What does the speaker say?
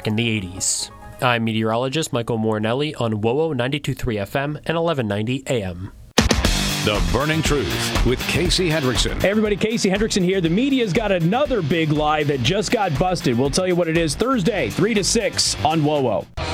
back in the 80s. I'm meteorologist Michael Morinelli on WOWO 92.3 FM and 1190 AM. The Burning Truth with Casey Hendrickson. Hey everybody, Casey Hendrickson here. The media's got another big lie that just got busted. We'll tell you what it is Thursday, 3 to 6 on WOWO.